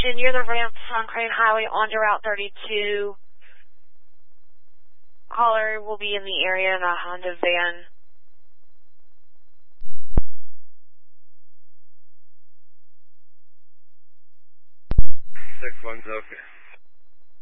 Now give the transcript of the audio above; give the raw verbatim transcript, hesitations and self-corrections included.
location near the ramp on Crane Highway onto Route thirty-two. Caller will be in the area in a Honda van. Six one's okay.